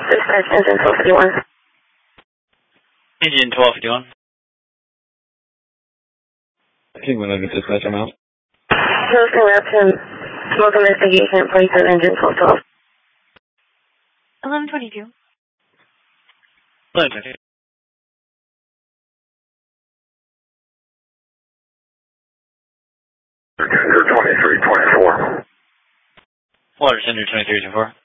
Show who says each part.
Speaker 1: Dispatch engine 1251.
Speaker 2: Engine 1251.
Speaker 3: King 100 dispatch, I'm out.
Speaker 1: Houston Raptor, smoke investigation, police on engine 1212.
Speaker 4: 1122.
Speaker 2: 1122.
Speaker 5: Tender 2324.
Speaker 2: Water Tender 2324.